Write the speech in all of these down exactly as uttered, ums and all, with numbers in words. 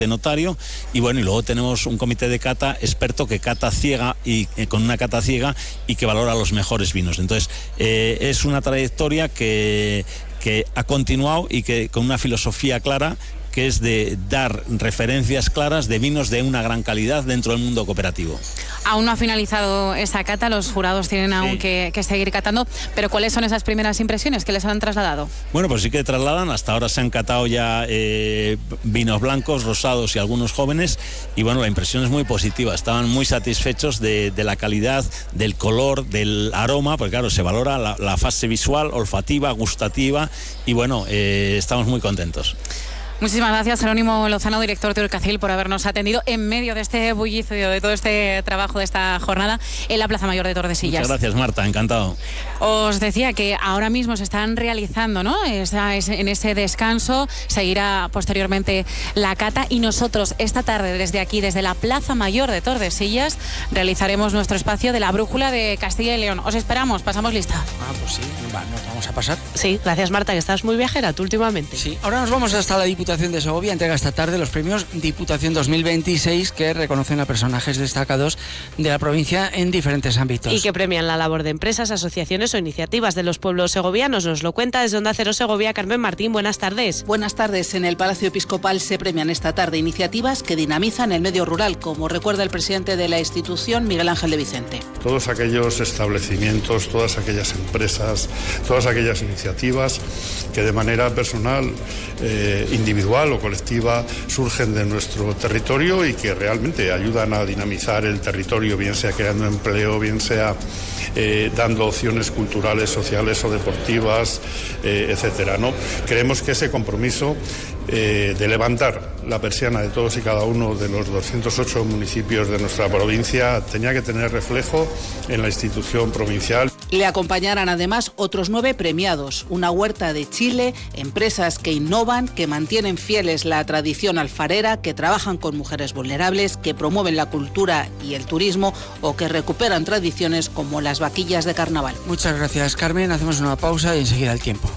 de notario, y bueno, y luego tenemos un comité de cata experto que cata ciega y eh, con una cata ciega y que valora los mejores vinos. Entonces, eh, es una trayectoria que, que ha continuado y que con una filosofía clara, que es de dar referencias claras de vinos de una gran calidad dentro del mundo cooperativo. Aún no ha finalizado esa cata, los jurados tienen aún sí. que, que seguir catando, pero ¿cuáles son esas primeras impresiones que les han trasladado? Bueno, pues sí que trasladan, hasta ahora se han catado ya eh, vinos blancos, rosados y algunos jóvenes, y bueno, la impresión es muy positiva, estaban muy satisfechos de, de la calidad, del color, del aroma, porque claro, se valora la, la fase visual, olfativa, gustativa, y bueno, eh, estamos muy contentos. Muchísimas gracias, Jerónimo Lozano, director de Urcacil, por habernos atendido en medio de este bullicio, de todo este trabajo, de esta jornada en la Plaza Mayor de Tordesillas. Muchas gracias, Marta, encantado. Os decía que ahora mismo se están realizando, ¿no?, Esa, en ese descanso, seguirá posteriormente la cata, y nosotros esta tarde desde aquí, desde la Plaza Mayor de Tordesillas, realizaremos nuestro espacio de la Brújula de Castilla y León. Os esperamos, pasamos lista. Ah, pues sí, va, nos vamos a pasar. Sí, gracias, Marta, que estás muy viajera tú últimamente. Sí, ahora nos vamos hasta la Diputación de Segovia. Entrega esta tarde los premios Diputación dos mil veintiséis, que reconocen a personajes destacados de la provincia en diferentes ámbitos. Y que premian la labor de empresas, asociaciones o iniciativas de los pueblos segovianos. Nos lo cuenta desde Onda Cero Segovia Carmen Martín. Buenas tardes. Buenas tardes. En el Palacio Episcopal se premian esta tarde iniciativas que dinamizan el medio rural, como recuerda el presidente de la institución, Miguel Ángel de Vicente. Todos aquellos establecimientos, todas aquellas empresas, todas aquellas iniciativas que de manera personal, eh, individual o colectiva surgen de nuestro territorio y que realmente ayudan a dinamizar el territorio, bien sea creando empleo, bien sea eh, dando opciones culturales, sociales o deportivas, eh, etcétera, ¿no? Creemos que ese compromiso eh, de levantar la persiana de todos y cada uno de los doscientos ocho municipios de nuestra provincia tenía que tener reflejo en la institución provincial. Le acompañarán además otros nueve premiados, una huerta de Chile, empresas que innovan, que mantienen fieles la tradición alfarera, que trabajan con mujeres vulnerables, que promueven la cultura y el turismo o que recuperan tradiciones como las vaquillas de carnaval. Muchas gracias, Carmen. Hacemos una pausa y enseguida el tiempo.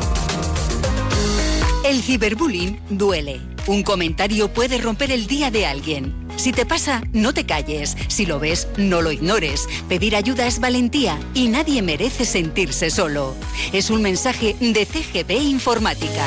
El ciberbullying duele. Un comentario puede romper el día de alguien. Si te pasa, no te calles. Si lo ves, no lo ignores. Pedir ayuda es valentía y nadie merece sentirse solo. Es un mensaje de C G B Informática.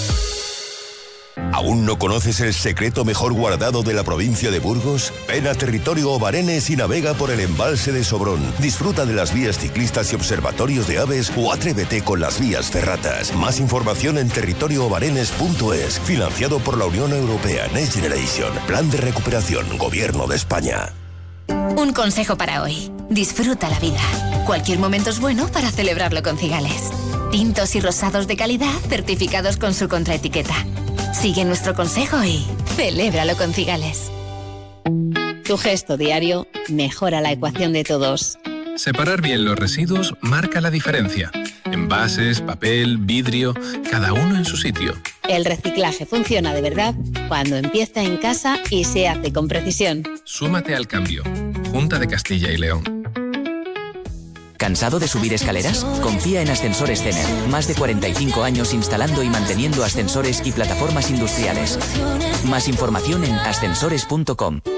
¿Aún no conoces el secreto mejor guardado de la provincia de Burgos? Ven a Territorio Obarenes y navega por el embalse de Sobrón. Disfruta de las vías ciclistas y observatorios de aves o atrévete con las vías ferratas. Más información en territorio obarenes punto es. Financiado por la Unión Europea Next Generation. Plan de recuperación. Gobierno de España. Un consejo para hoy. Disfruta la vida. Cualquier momento es bueno para celebrarlo con Cigales. Tintos y rosados de calidad certificados con su contraetiqueta. Sigue nuestro consejo y celébralo con Cigales. Tu gesto diario mejora la ecuación de todos. Separar bien los residuos marca la diferencia. Envases, papel, vidrio, cada uno en su sitio. El reciclaje funciona de verdad cuando empieza en casa y se hace con precisión. Súmate al cambio. Junta de Castilla y León. ¿Cansado de subir escaleras? Confía en Ascensores Cener. Más de cuarenta y cinco años instalando y manteniendo ascensores y plataformas industriales. Más información en ascensores punto com.